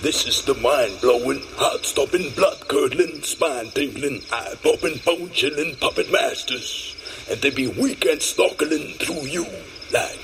This is the mind-blowing, heart-stopping, blood-curdling, spine-tingling, eye-popping, bone-chilling puppet masters. And they be weekend snorkeling through you like